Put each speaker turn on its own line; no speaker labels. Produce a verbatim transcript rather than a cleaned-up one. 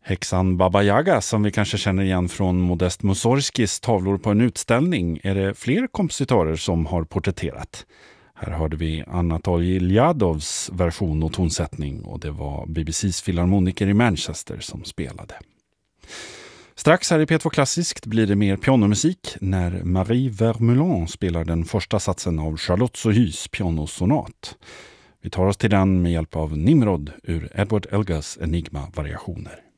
Häxan Baba Yaga, som vi kanske känner igen från Modest Mussorgskis tavlor på en utställning, är det fler kompositörer som har porträtterat. Här hörde vi Anatolij Iljadovs version och tonsättning, och det var B B C:s filharmoniker i Manchester som spelade. Strax här i P två Klassiskt blir det mer pianomusik när Marie Vermeulen spelar den första satsen av Charlotte Sohys pianosonat. Vi tar oss till den med hjälp av Nimrod ur Edward Elgars Enigma-variationer.